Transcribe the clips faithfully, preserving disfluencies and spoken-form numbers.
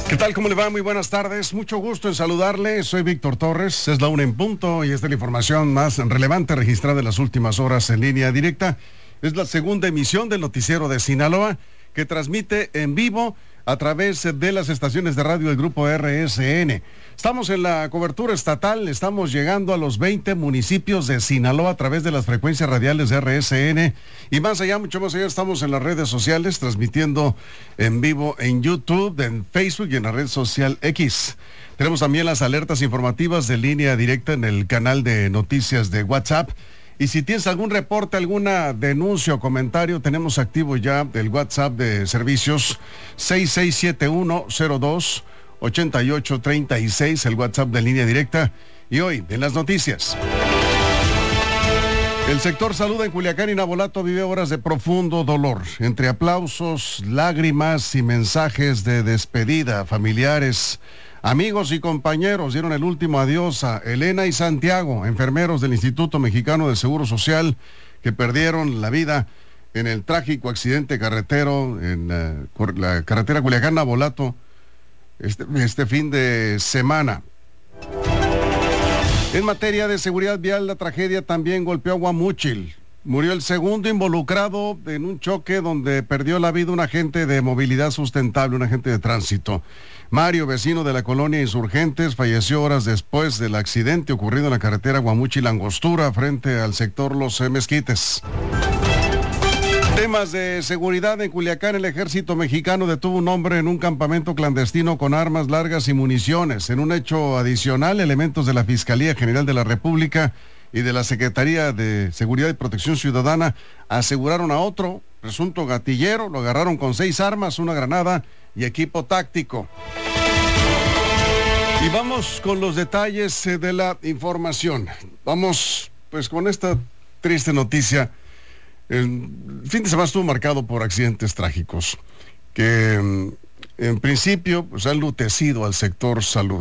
¿Qué tal? ¿Cómo le va? Muy buenas tardes. Mucho gusto en saludarle. Soy Víctor Torres. Es la una en punto y esta es la información más relevante registrada en las últimas horas en línea directa. Es la segunda emisión del noticiero de Sinaloa que transmite en vivo a través de las estaciones de radio del grupo R S N. Estamos en la cobertura estatal, estamos llegando a los veinte municipios de Sinaloa a través de las frecuencias radiales de R S N y más allá, mucho más allá, estamos en las redes sociales transmitiendo en vivo en YouTube, en Facebook y en la red social X. Tenemos también las alertas informativas de línea directa en el canal de noticias de WhatsApp. Y si tienes algún reporte, alguna denuncia o comentario, tenemos activo ya el WhatsApp de servicios seis seis siete uno cero dos ocho ocho tres seis, el WhatsApp de línea directa. Y hoy, en las noticias. El sector salud en Culiacán y Navolato vive horas de profundo dolor. Entre aplausos, lágrimas y mensajes de despedida, familiares, amigos y compañeros dieron el último adiós a Elena y Santiago, enfermeros del Instituto Mexicano de Seguro Social, que perdieron la vida en el trágico accidente carretero en uh, la carretera Culiacán-Navolato este, este fin de semana. En materia de seguridad vial, la tragedia también golpeó a Guamúchil. Murió el segundo involucrado en un choque donde perdió la vida un agente de movilidad sustentable, un agente de tránsito. Mario, vecino de la colonia Insurgentes, falleció horas después del accidente ocurrido en la carretera Guamúchil-Angostura frente al sector Los Mezquites. Temas de seguridad en Culiacán. El ejército mexicano detuvo un hombre en un campamento clandestino con armas largas y municiones. En un hecho adicional, elementos de la Fiscalía General de la República y de la Secretaría de Seguridad y Protección Ciudadana aseguraron a otro presunto gatillero. Lo agarraron con seis armas, una granada y equipo táctico. Y vamos con los detalles eh, de la información. Vamos pues con esta triste noticia. El fin de semana estuvo marcado por accidentes trágicos que en principio pues, han enlutecido al sector salud.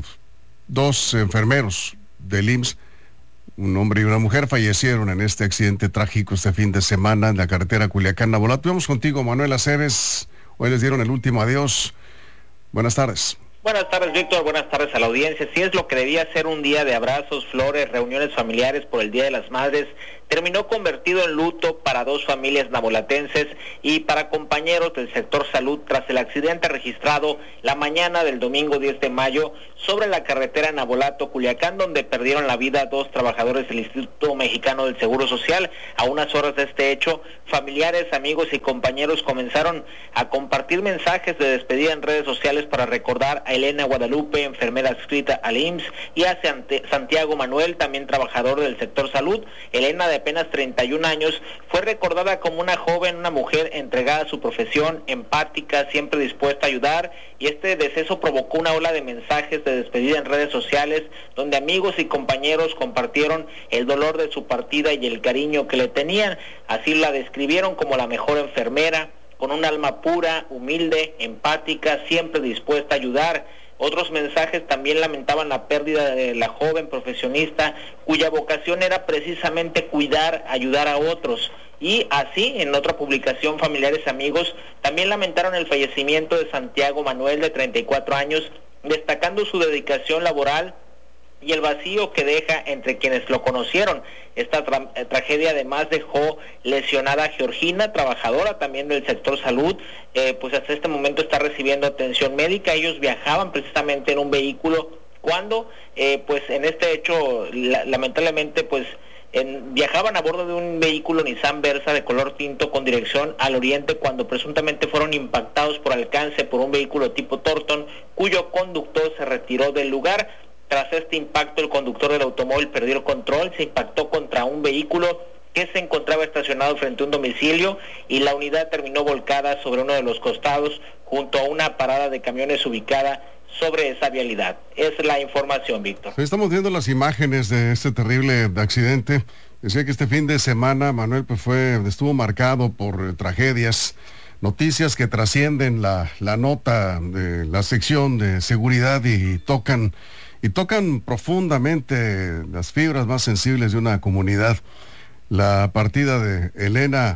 Dos enfermeros del I M S S, un hombre y una mujer, fallecieron en este accidente trágico este fin de semana en la carretera Culiacán-Navolato. Vamos contigo, Manuel Aceves. Hoy les dieron el último adiós. Buenas tardes. Buenas tardes, Víctor. Buenas tardes a la audiencia. Si es lo que debía ser un día de abrazos, flores, reuniones familiares por el Día de las Madres, terminó convertido en luto para dos familias navolatenses y para compañeros del sector salud tras el accidente registrado la mañana del domingo diez de mayo sobre la carretera Navolato-Culiacán, donde perdieron la vida dos trabajadores del Instituto Mexicano del Seguro Social. A unas horas de este hecho, familiares, amigos y compañeros comenzaron a compartir mensajes de despedida en redes sociales para recordar a Elena Guadalupe, enfermera adscrita al I M S S, y a Santiago Manuel, también trabajador del sector salud. Elena, de apenas treinta y un años, fue recordada como una joven, una mujer entregada a su profesión, empática, siempre dispuesta a ayudar, y este deceso provocó una ola de mensajes de despedida en redes sociales, donde amigos y compañeros compartieron el dolor de su partida y el cariño que le tenían. Así la describieron como la mejor enfermera, con un alma pura, humilde, empática, siempre dispuesta a ayudar. Otros mensajes también lamentaban la pérdida de la joven profesionista, cuya vocación era precisamente cuidar, ayudar a otros. Y así, en otra publicación, familiares y amigos también lamentaron el fallecimiento de Santiago Manuel, de treinta y cuatro años, destacando su dedicación laboral y el vacío que deja entre quienes lo conocieron. Esta tra- tragedia además dejó lesionada a Georgina, trabajadora también del sector salud, eh, pues hasta este momento está recibiendo atención médica. Ellos viajaban precisamente en un vehículo cuando, eh, pues en este hecho, la- lamentablemente, pues en, viajaban a bordo de un vehículo Nissan Versa de color tinto con dirección al oriente cuando presuntamente fueron impactados por alcance por un vehículo tipo Torton, cuyo conductor se retiró del lugar. Tras este impacto, el conductor del automóvil perdió el control, se impactó contra un vehículo que se encontraba estacionado frente a un domicilio y la unidad terminó volcada sobre uno de los costados junto a una parada de camiones ubicada sobre esa vialidad. Es la información, Víctor. Estamos viendo las imágenes de este terrible accidente. Decía que este fin de semana, Manuel, pues fue, estuvo marcado por eh, tragedias, noticias que trascienden la, la nota de la sección de seguridad y tocan y tocan profundamente las fibras más sensibles de una comunidad. La partida de Elena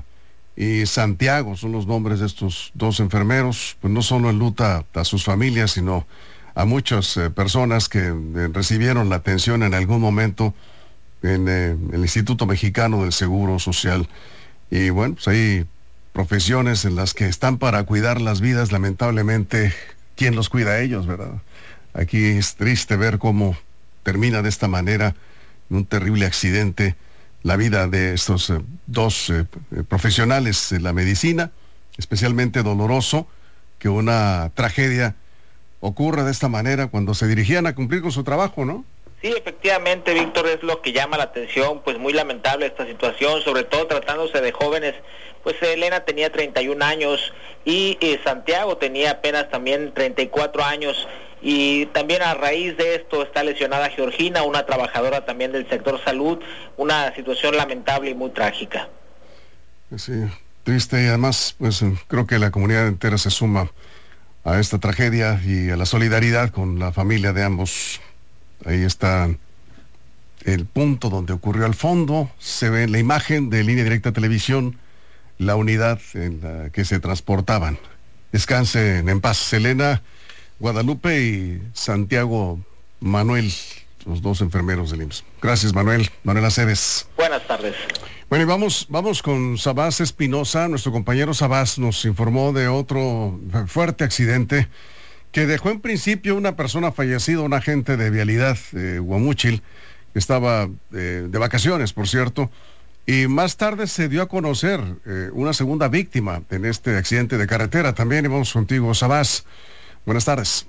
y Santiago son los nombres de estos dos enfermeros. Pues no solo enluta a sus familias, sino a muchas eh, personas que eh, recibieron la atención en algún momento en eh, el Instituto Mexicano del Seguro Social. Y bueno, pues hay profesiones en las que están para cuidar las vidas. Lamentablemente, ¿quién los cuida a ellos, verdad? Aquí es triste ver cómo termina de esta manera, en un terrible accidente, la vida de estos eh, dos eh, profesionales de la medicina. Especialmente doloroso que una tragedia ocurra de esta manera cuando se dirigían a cumplir con su trabajo, ¿no? Sí, efectivamente, Víctor, es lo que llama la atención, pues muy lamentable esta situación, sobre todo tratándose de jóvenes. Pues Elena tenía treinta y un años y, y Santiago tenía apenas también treinta y cuatro años, y también a raíz de esto está lesionada Georgina, una trabajadora también del sector salud, una situación lamentable y muy trágica. Sí, triste, y además pues creo que la comunidad entera se suma a esta tragedia y a la solidaridad con la familia de ambos. Ahí está el punto donde ocurrió. Al fondo se ve la imagen de Línea Directa Televisión, la unidad en la que se transportaban. Descansen en paz Elena Guadalupe y Santiago Manuel, los dos enfermeros del I M S S. Gracias, Manuel. Manuel Aceves. Buenas tardes. Bueno, y vamos, vamos con Sabás Espinosa. Nuestro compañero Sabás nos informó de otro fuerte accidente que dejó en principio una persona fallecida, un agente de vialidad de Guamúchil, que estaba eh, de vacaciones, por cierto, y más tarde se dio a conocer eh, una segunda víctima en este accidente de carretera. También vamos contigo, Sabás. Buenas tardes.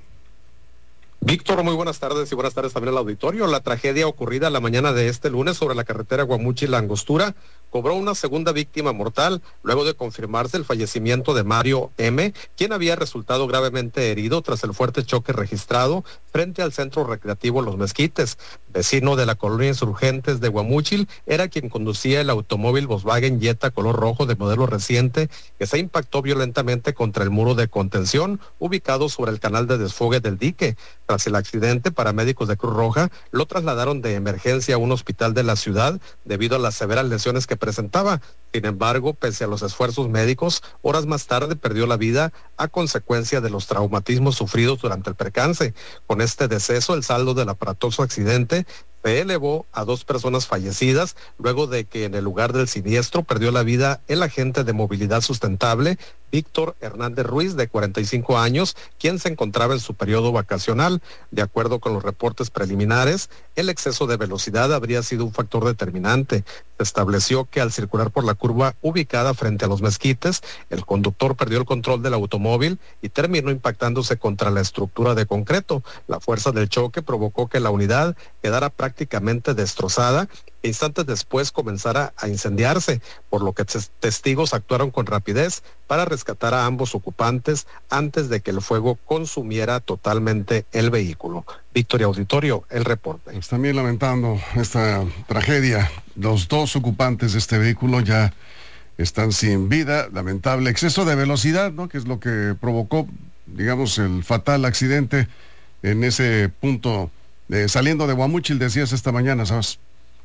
Víctor, muy buenas tardes y buenas tardes también al auditorio. La tragedia ocurrida la mañana de este lunes sobre la carretera Guamúchil-La Angostura cobró una segunda víctima mortal luego de confirmarse el fallecimiento de Mario M., quien había resultado gravemente herido tras el fuerte choque registrado frente al centro recreativo Los Mezquites. Vecino de la colonia Insurgentes de Guamúchil, era quien conducía el automóvil Volkswagen Jetta color rojo de modelo reciente que se impactó violentamente contra el muro de contención ubicado sobre el canal de desfogue del dique. Tras el accidente, paramédicos de Cruz Roja lo trasladaron de emergencia a un hospital de la ciudad debido a las severas lesiones que presentaba. Sin embargo, pese a los esfuerzos médicos, horas más tarde perdió la vida a consecuencia de los traumatismos sufridos durante el percance. Con este deceso, el saldo del aparatoso accidente se elevó a dos personas fallecidas, luego de que en el lugar del siniestro perdió la vida el agente de movilidad sustentable, Víctor Hernández Ruiz, de cuarenta y cinco años, quien se encontraba en su periodo vacacional. De acuerdo con los reportes preliminares, el exceso de velocidad habría sido un factor determinante. Se estableció que al circular por la curva ubicada frente a Los Mezquites, el conductor perdió el control del automóvil y terminó impactándose contra la estructura de concreto. La fuerza del choque provocó que la unidad quedara prácticamente destrozada e instantes después comenzara a incendiarse, por lo que testigos actuaron con rapidez para rescatar a ambos ocupantes antes de que el fuego consumiera totalmente el vehículo. Victoria Auditorio, el reporte. Están bien lamentando esta tragedia. Los dos ocupantes de este vehículo ya están sin vida. Lamentable exceso de velocidad, ¿no? Que es lo que provocó, digamos, el fatal accidente en ese punto, eh, saliendo de Guamúchil, decías esta mañana, ¿sabes?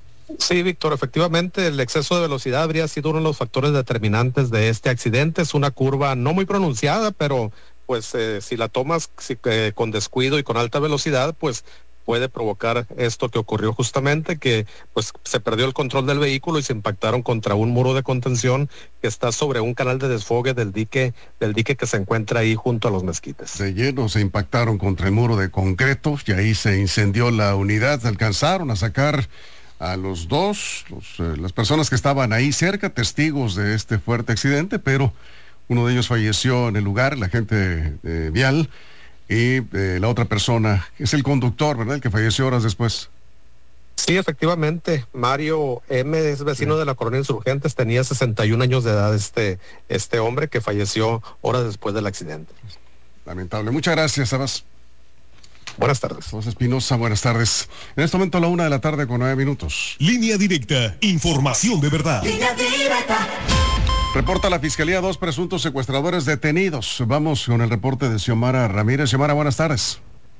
Sí, Víctor, efectivamente el exceso de velocidad habría sido uno de los factores determinantes de este accidente. Es una curva no muy pronunciada, pero pues eh, si la tomas si, eh, con descuido y con alta velocidad, pues puede provocar esto que ocurrió justamente, que pues se perdió el control del vehículo y se impactaron contra un muro de contención que está sobre un canal de desfogue del dique, del dique que se encuentra ahí junto a Los Mezquites. De lleno se impactaron contra el muro de concreto y ahí se incendió la unidad. Alcanzaron a sacar a los dos, los, eh, las personas que estaban ahí cerca, testigos de este fuerte accidente, pero uno de ellos falleció en el lugar, la agente eh, vial, y eh, la otra persona es el conductor, ¿verdad?, el que falleció horas después. Sí, efectivamente, Mario M. es vecino sí. de la colonia Insurgentes, tenía sesenta y un años de edad este, este hombre que falleció horas después del accidente. Lamentable. Muchas gracias, Sabás. Buenas tardes. José Espinosa, buenas tardes. En este momento a la una de la tarde con nueve minutos. Línea directa, información de verdad. Línea directa. Reporta la Fiscalía dos presuntos secuestradores detenidos. Vamos con el reporte de Xiomara Ramírez. Xiomara, buenas tardes.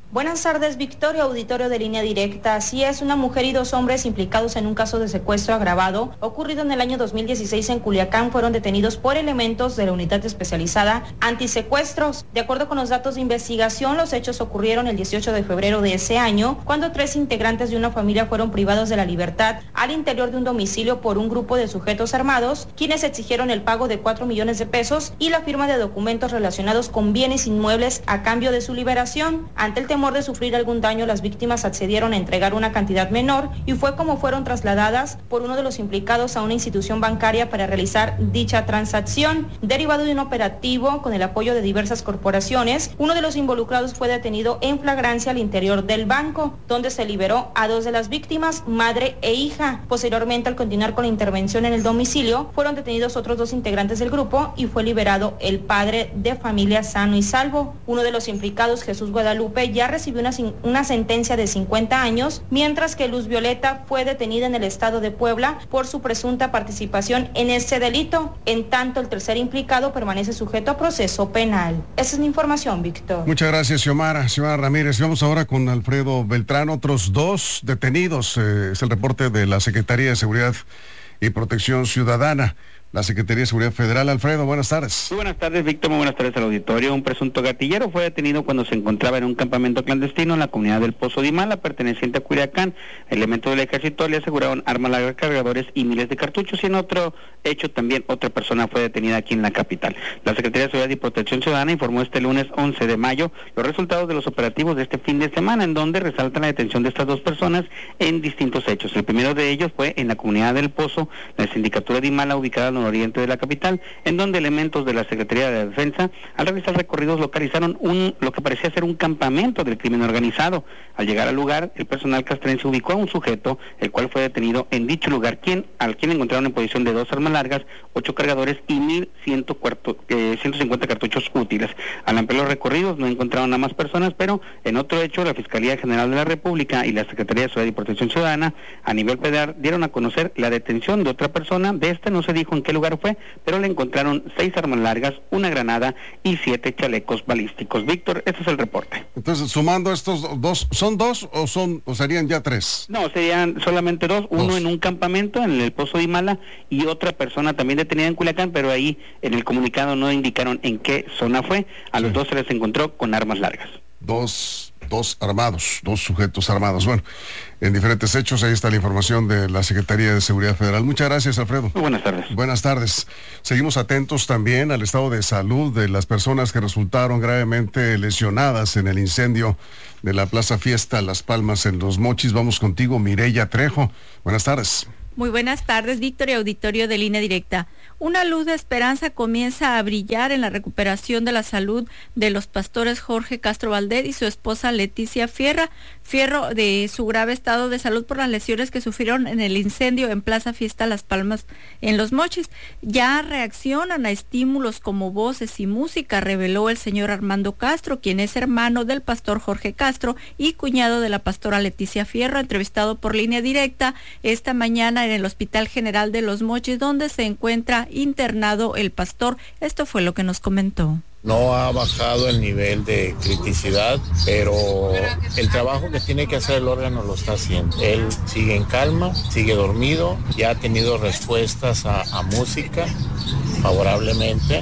Buenas tardes, Victoria, auditorio de Línea Directa. Así es, una mujer y dos hombres implicados en un caso de secuestro agravado ocurrido en el año dos mil dieciséis en Culiacán fueron detenidos por elementos de la unidad especializada antisecuestros. De acuerdo con los datos de investigación, los hechos ocurrieron el dieciocho de febrero de ese año, cuando tres integrantes de una familia fueron privados de la libertad al interior de un domicilio por un grupo de sujetos armados, quienes exigieron el pago de cuatro millones de pesos y la firma de documentos relacionados con bienes inmuebles a cambio de su liberación. Ante el temor de sufrir algún daño, las víctimas accedieron a entregar una cantidad menor y fue como fueron trasladadas por uno de los implicados a una institución bancaria para realizar dicha transacción. Derivado de un operativo con el apoyo de diversas corporaciones, uno de los involucrados fue detenido en flagrancia al interior del banco, donde se liberó a dos de las víctimas, madre e hija. Posteriormente, al continuar con la intervención en el domicilio, fueron detenidos otros dos integrantes del grupo y fue liberado el padre de familia sano y salvo. Uno de los implicados, Jesús Guadalupe, ya recibió una, una sentencia de cincuenta años, mientras que Luz Violeta fue detenida en el estado de Puebla por su presunta participación en este delito. En tanto, el tercer implicado permanece sujeto a proceso penal. Esa es la información, Víctor. Muchas gracias, Xiomara. Xiomara Ramírez. Vamos ahora con Alfredo Beltrán. Otros dos detenidos. Eh, es el reporte de la Secretaría de Seguridad y Protección Ciudadana. La Secretaría de Seguridad Federal. Alfredo, buenas tardes. Muy buenas tardes, Víctor, muy buenas tardes al auditorio. Un presunto gatillero fue detenido cuando se encontraba en un campamento clandestino en la comunidad del Pozo de Imala, perteneciente a Culiacán. Elementos del ejército le aseguraron armas largas, cargadores y miles de cartuchos, y en otro hecho también otra persona fue detenida aquí en la capital. La Secretaría de Seguridad y Protección Ciudadana informó este lunes once de mayo los resultados de los operativos de este fin de semana, en donde resaltan la detención de estas dos personas en distintos hechos. El primero de ellos fue en la comunidad del Pozo, la sindicatura de Imala, ubicada al oriente de la capital, en donde elementos de la Secretaría de Defensa, al realizar recorridos, localizaron un lo que parecía ser un campamento del crimen organizado. Al llegar al lugar, el personal castrense ubicó a un sujeto, el cual fue detenido en dicho lugar, quien al quien encontraron en posición de dos armas largas, ocho cargadores y mil ciento cincuenta cartuchos útiles. Al ampliar los recorridos no encontraron a más personas, pero en otro hecho, la Fiscalía General de la República y la Secretaría de Seguridad y Protección Ciudadana, a nivel federal, dieron a conocer la detención de otra persona. De este no se dijo en qué lugar fue, pero le encontraron seis armas largas, una granada y siete chalecos balísticos. Víctor, este es el reporte. Entonces, sumando estos dos, ¿son dos o son o serían ya tres? No, serían solamente dos, uno dos. En un campamento en el Pozo de Imala y otra persona también detenida en Culiacán, pero ahí en el comunicado no indicaron en qué zona fue. A sí. Los dos se les encontró con armas largas. Dos, dos armados, dos sujetos armados. Bueno, en diferentes hechos, ahí está la información de la Secretaría de Seguridad Federal. Muchas gracias, Alfredo. Muy buenas tardes. Buenas tardes. Seguimos atentos también al estado de salud de las personas que resultaron gravemente lesionadas en el incendio de la Plaza Fiesta Las Palmas en Los Mochis. Vamos contigo, Mireya Trejo. Buenas tardes. Muy buenas tardes, Víctor y auditorio de Línea Directa. Una luz de esperanza comienza a brillar en la recuperación de la salud de los pastores Jorge Castro Valdés y su esposa Leticia Fierra, Fierro, de su grave estado de salud por las lesiones que sufrieron en el incendio en Plaza Fiesta Las Palmas en Los Mochis. Ya reaccionan a estímulos como voces y música, reveló el señor Armando Castro, quien es hermano del pastor Jorge Castro y cuñado de la pastora Leticia Fierro, entrevistado por Línea Directa esta mañana en el Hospital General de Los Mochis, donde se encuentra internado el pastor. Esto fue lo que nos comentó. No ha bajado el nivel de criticidad, pero el trabajo que tiene que hacer el órgano lo está haciendo. Él sigue en calma, sigue dormido, ya ha tenido respuestas a, a música favorablemente,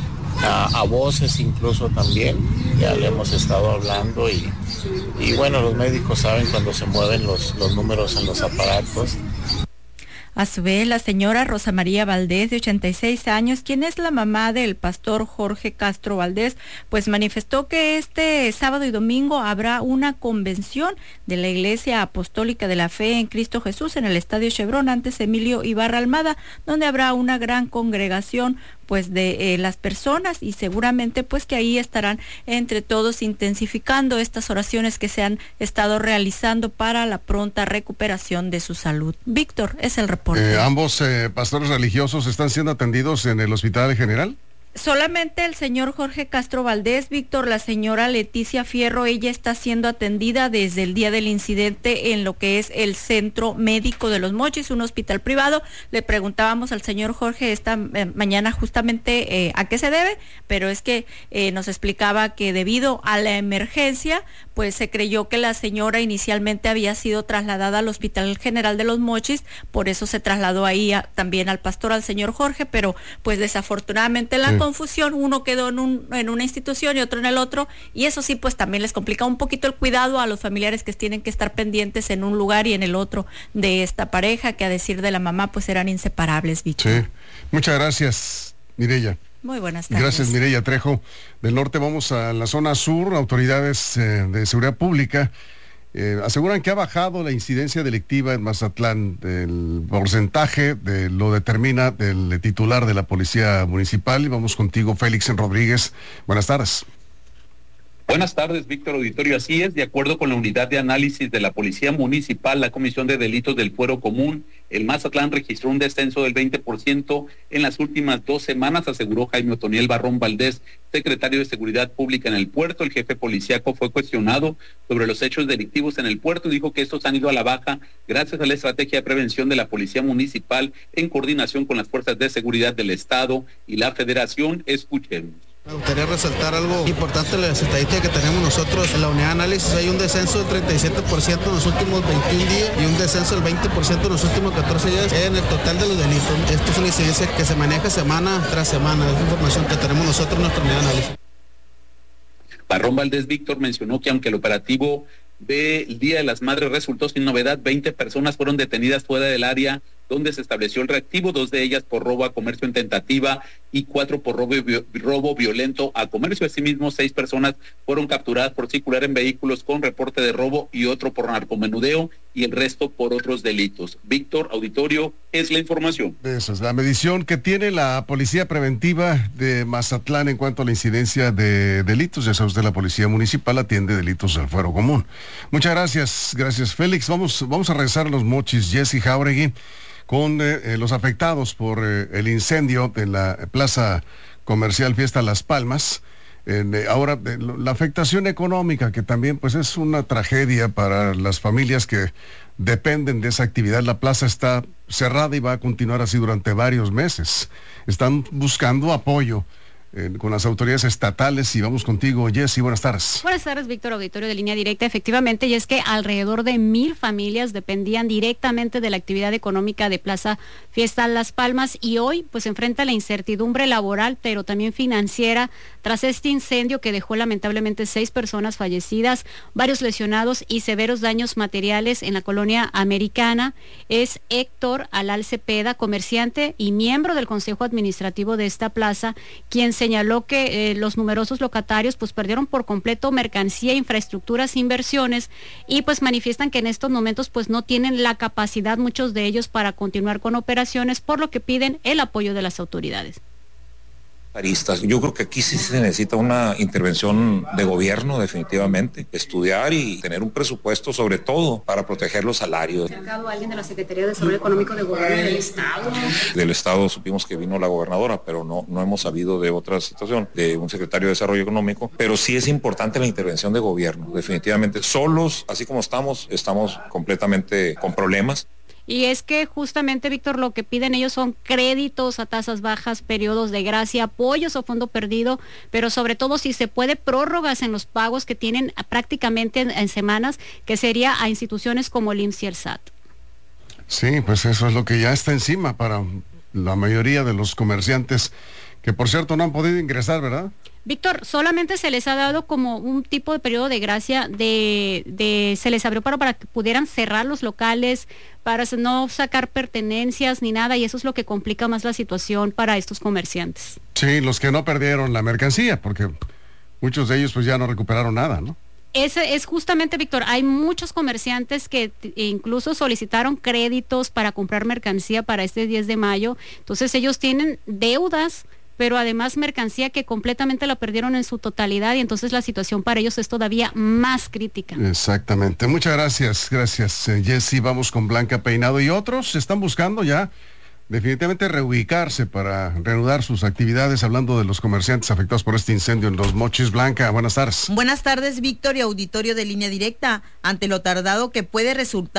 a, a voces incluso también, ya le hemos estado hablando y, y bueno, los médicos saben cuando se mueven los, los números en los aparatos. A su vez, la señora Rosa María Valdés, de ochenta y seis años, quien es la mamá del pastor Jorge Castro Valdés, pues manifestó que este sábado y domingo habrá una convención de la Iglesia Apostólica de la Fe en Cristo Jesús en el Estadio Chevron, antes Emilio Ibarra Almada, donde habrá una gran congregación pues de eh, las personas, y seguramente pues que ahí estarán entre todos intensificando estas oraciones que se han estado realizando para la pronta recuperación de su salud. Víctor, es el reporte. Eh, ¿Ambos eh, pastores religiosos están siendo atendidos en el Hospital General? Solamente el señor Jorge Castro Valdés, Víctor. La señora Leticia Fierro, ella está siendo atendida desde el día del incidente en lo que es el Centro Médico de Los Mochis, un hospital privado. Le preguntábamos al señor Jorge esta eh, mañana justamente eh, a qué se debe, pero es que eh, nos explicaba que debido a la emergencia, pues se creyó que la señora inicialmente había sido trasladada al Hospital General de Los Mochis, por eso se trasladó ahí a, también al pastor, al señor Jorge, pero pues desafortunadamente en la sí. confusión uno quedó en, un, en una institución y otro en el otro, y eso sí pues también les complica un poquito el cuidado a los familiares que tienen que estar pendientes en un lugar y en el otro de esta pareja, que a decir de la mamá pues eran inseparables, Víctor. Sí, muchas gracias, Mireya. Muy buenas tardes. Gracias, Mireya Trejo. Del norte vamos a la zona sur. Autoridades eh, de seguridad pública eh, aseguran que ha bajado la incidencia delictiva en Mazatlán. El porcentaje de, lo determina el titular de la Policía Municipal. Y vamos contigo, Félix Rodríguez. Buenas tardes. Buenas tardes, Víctor Auditorio. Así es, de acuerdo con la unidad de análisis de la Policía Municipal, la Comisión de Delitos del Fuero Común, el Mazatlán registró un descenso del veinte por ciento en las últimas dos semanas, aseguró Jaime Otoniel Barrón Valdés, secretario de Seguridad Pública en el puerto. El jefe policíaco fue cuestionado sobre los hechos delictivos en el puerto y dijo que estos han ido a la baja gracias a la estrategia de prevención de la Policía Municipal en coordinación con las fuerzas de seguridad del Estado y la Federación. Escuchemos. Me gustaría resaltar algo importante de las estadísticas que tenemos nosotros en la unidad de análisis. Hay un descenso del treinta y siete por ciento en los últimos veintiún días y un descenso del veinte por ciento en los últimos catorce días en el total de los delitos. Esto es una incidencia que se maneja semana tras semana. Es información que tenemos nosotros en nuestra unidad de análisis. Barrón Valdés Víctor mencionó que aunque el operativo del Día de las Madres resultó sin novedad, veinte personas fueron detenidas fuera del área donde se estableció el reactivo, dos de ellas por robo a comercio en tentativa y cuatro por robo, robo violento a comercio. Asimismo, seis personas fueron capturadas por circular en vehículos con reporte de robo y otro por narcomenudeo y el resto por otros delitos. Víctor Auditorio, es la información. Esa es la medición que tiene la Policía Preventiva de Mazatlán en cuanto a la incidencia de delitos. Ya sabe usted, la Policía Municipal atiende delitos del fuero común. Muchas gracias, gracias Félix. Vamos, vamos a regresar a Los Mochis. Jessy Jauregui, con eh, los afectados por eh, el incendio en la Plaza Comercial Fiesta Las Palmas. Eh, ahora, eh, la afectación económica, que también pues es una tragedia para las familias que dependen de esa actividad. La plaza está cerrada y va a continuar así durante varios meses. Están buscando apoyo Eh, con las autoridades estatales y vamos contigo, Jessy, buenas tardes. Buenas tardes, Víctor Auditorio de Línea Directa. Efectivamente, y es que alrededor de mil familias dependían directamente de la actividad económica de Plaza Fiesta Las Palmas y hoy pues enfrenta la incertidumbre laboral, pero también financiera, tras este incendio que dejó lamentablemente seis personas fallecidas, varios lesionados y severos daños materiales en la colonia americana. Es Héctor Alal Cepeda, comerciante y miembro del Consejo Administrativo de esta plaza, quien se señaló que eh, los numerosos locatarios pues perdieron por completo mercancía, infraestructuras, inversiones y pues manifiestan que en estos momentos pues no tienen la capacidad muchos de ellos para continuar con operaciones, por lo que piden el apoyo de las autoridades. Yo creo que aquí sí se necesita una intervención de gobierno, definitivamente, estudiar y tener un presupuesto sobre todo para proteger los salarios. ¿Se ha acercado alguien de la Secretaría de Desarrollo Económico de Gobierno del Estado? Del Estado supimos que vino la gobernadora, pero no, no hemos sabido de otra situación, de un secretario de Desarrollo Económico, pero sí es importante la intervención de gobierno, definitivamente. Solos, así como estamos, estamos completamente con problemas. Y es que justamente, Víctor, lo que piden ellos son créditos a tasas bajas, periodos de gracia, apoyos a fondo perdido, pero sobre todo si se puede prórrogas en los pagos que tienen prácticamente en, en semanas, que sería a instituciones como el I M S S y el S A T. Sí, pues eso es lo que ya está encima para la mayoría de los comerciantes, que por cierto no han podido ingresar, ¿verdad? Víctor, solamente se les ha dado como un tipo de periodo de gracia, de, de se les abrió para, para que pudieran cerrar los locales, para no sacar pertenencias ni nada, y eso es lo que complica más la situación para estos comerciantes. Sí, los que no perdieron la mercancía, porque muchos de ellos pues ya no recuperaron nada, ¿no? Ese es justamente, Víctor, hay muchos comerciantes que incluso solicitaron créditos para comprar mercancía para este diez de mayo, entonces ellos tienen deudas, pero además mercancía que completamente la perdieron en su totalidad y entonces la situación para ellos es todavía más crítica. Exactamente. Muchas gracias, gracias eh, Jessy. Vamos con Blanca Peinado y otros están buscando ya definitivamente reubicarse para reanudar sus actividades, hablando de los comerciantes afectados por este incendio en Los Mochis. Blanca, buenas tardes. Buenas tardes, Víctor y auditorio de Línea Directa. Ante lo tardado que puede resultar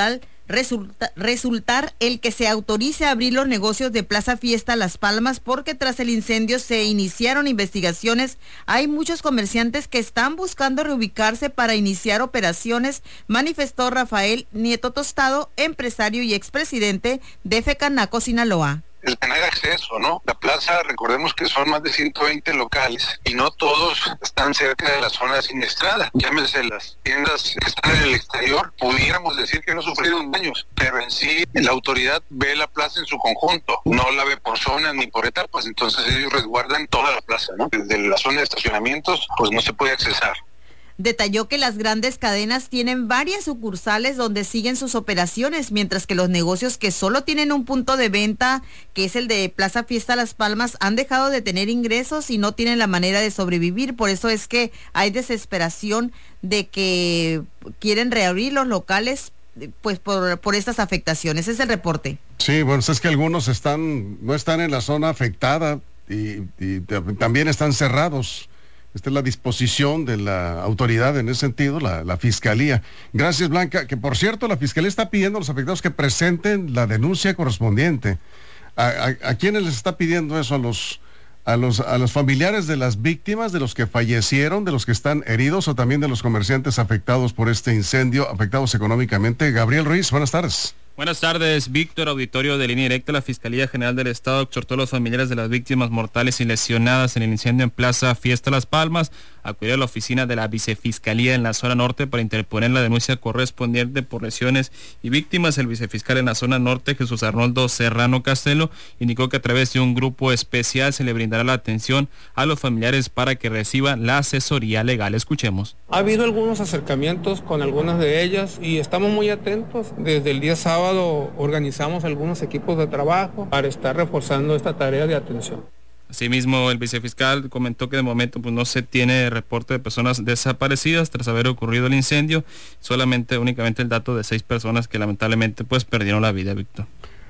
resulta, resultar el que se autorice a abrir los negocios de Plaza Fiesta Las Palmas, porque tras el incendio se iniciaron investigaciones. Hay muchos comerciantes que están buscando reubicarse para iniciar operaciones, manifestó Rafael Nieto Tostado, empresario y expresidente de FECANACO Sinaloa. El tener acceso, ¿no? La plaza, recordemos que son más de ciento veinte locales y no todos están cerca de la zona siniestrada. Llámese las tiendas que están en el exterior, pudiéramos decir que no sufrieron daños, pero en sí la autoridad ve la plaza en su conjunto, no la ve por zonas ni por etapas, entonces ellos resguardan toda la plaza, ¿no? Desde la zona de estacionamientos, pues no se puede accesar. Detalló que las grandes cadenas tienen varias sucursales donde siguen sus operaciones, mientras que los negocios que solo tienen un punto de venta, que es el de Plaza Fiesta Las Palmas, han dejado de tener ingresos y no tienen la manera de sobrevivir. Por eso es que hay desesperación de que quieren reabrir los locales, pues por, por estas afectaciones. Ese es el reporte. Sí, bueno, es que algunos están, no están en la zona afectada y, y también están cerrados. Esta es la disposición de la autoridad en ese sentido, la, la Fiscalía. Gracias, Blanca. Que por cierto, la Fiscalía está pidiendo a los afectados que presenten la denuncia correspondiente. ¿A, a, a quiénes les está pidiendo eso? ¿A los, a, los, ¿A los familiares de las víctimas, de los que fallecieron, de los que están heridos o también de los comerciantes afectados por este incendio, afectados económicamente? Gabriel Ruiz, buenas tardes. Buenas tardes, Víctor. Auditorio de Línea Directa. La Fiscalía General del Estado exhortó a los familiares de las víctimas mortales y lesionadas en el incendio en Plaza Fiesta Las Palmas a acudir a la oficina de la Vicefiscalía en la zona norte para interponer la denuncia correspondiente por lesiones y víctimas. El vicefiscal en la zona norte, Jesús Arnoldo Serrano Castelo, indicó que a través de un grupo especial se le brindará la atención a los familiares para que reciban la asesoría legal. Escuchemos. Ha habido algunos acercamientos con algunas de ellas y estamos muy atentos. Desde el día sábado organizamos algunos equipos de trabajo para estar reforzando esta tarea de atención. Asimismo, el vicefiscal comentó que de momento pues, no se tiene reporte de personas desaparecidas tras haber ocurrido el incendio, solamente únicamente el dato de seis personas que lamentablemente pues perdieron la vida, Víctor.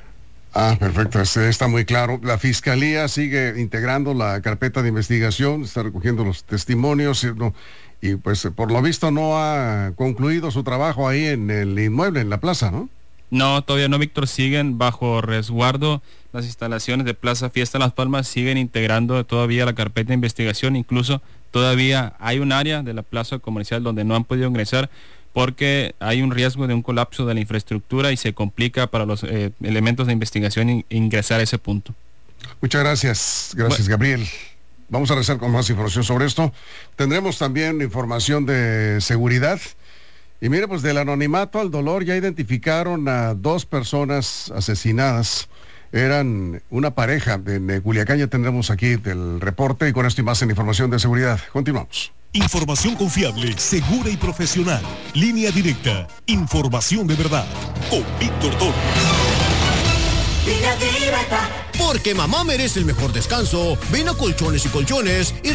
Ah, perfecto, este está muy claro. La Fiscalía sigue integrando la carpeta de investigación, está recogiendo los testimonios y, y pues por lo visto no ha concluido su trabajo ahí en el inmueble, en la plaza, ¿no? No, todavía no, Víctor, siguen bajo resguardo. Las instalaciones de Plaza Fiesta Las Palmas siguen integrando todavía la carpeta de investigación, incluso todavía hay un área de la plaza comercial donde no han podido ingresar porque hay un riesgo de un colapso de la infraestructura y se complica para los eh, elementos de investigación in- ingresar a ese punto. Muchas gracias, gracias bueno. Gabriel. Vamos a regresar con más información sobre esto. Tendremos también información de seguridad. Y mire, pues del anonimato al dolor ya identificaron a dos personas asesinadas. Eran una pareja de Culiacán. Ya tendremos aquí el reporte y con esto y más en información de seguridad. Continuamos. Información confiable, segura y profesional. Línea Directa. Información de verdad. Con Víctor Torres. Línea Directa. Porque mamá merece el mejor descanso. Ven a Colchones y Colchones y